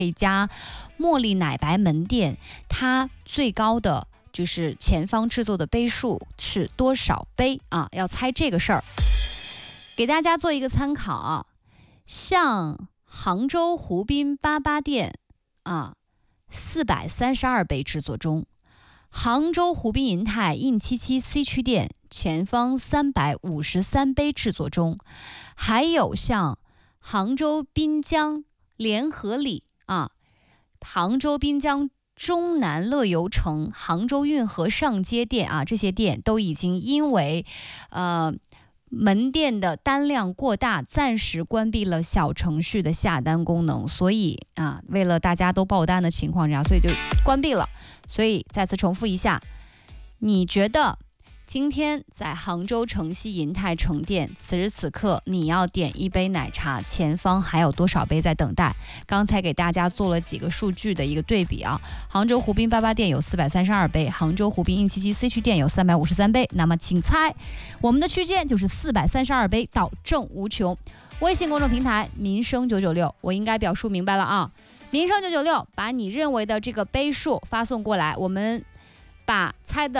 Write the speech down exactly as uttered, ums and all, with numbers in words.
一家茉莉奶白门店，它最高的就是前方制作的杯数是多少杯啊？要猜这个事儿，给大家做一个参考啊。像杭州湖滨粑粑店啊，四百三十二杯制作中；杭州湖滨银泰印七七 C 区店前方三百五十三杯制作中；还有像杭州滨江联合里啊，杭州滨江中南乐游城、杭州运河上街店啊，这些店都已经因为呃门店的单量过大，暂时关闭了小程序的下单功能，所以啊，为了大家都爆单的情况下，所以就关闭了。所以再次重复一下，你觉得今天在杭州城西银泰城店，此时此刻你要点一杯奶茶，前方还有多少杯在等待？刚才给大家做了几个数据的一个对比啊，杭州湖滨粑粑店有四百三十二杯，杭州湖滨印七七 C 区店有三百五十三杯。那么请猜，我们的区间就是四百三十二杯到正无穷。微信公众平台民生九九六，我应该表述明白了啊。民生九九六，把你认为的这个杯数发送过来，我们把猜的